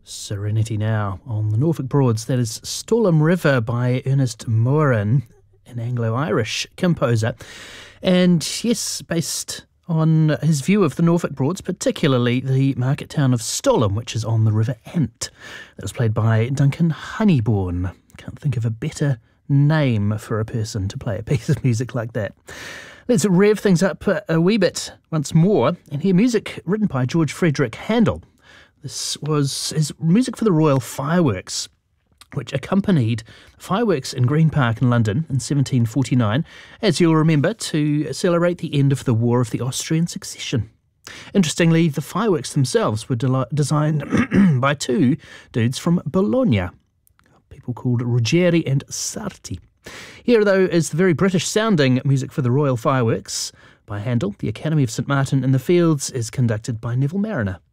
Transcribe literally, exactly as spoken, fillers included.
Serenity now on the Norfolk Broads. That is Stalham River by Ernest Morin, an Anglo-Irish composer. And yes, based on his view of the Norfolk Broads, particularly the market town of Stalham, which is on the River Ant. That was played by Duncan Honeybourne. Can't think of a better name for a person to play a piece of music like that. Let's rev things up a wee bit once more and hear music written by George Frederick Handel. This was his music for the Royal Fireworks, which accompanied fireworks in Green Park in London in seventeen forty-nine, as you'll remember, to celebrate the end of the War of the Austrian Succession. Interestingly, the fireworks themselves were de- designed by two dudes from Bologna, people called Ruggieri and Sarti. Here, though, is the very British-sounding music for the Royal Fireworks by Handel. The Academy of St Martin in the Fields is conducted by Neville Mariner.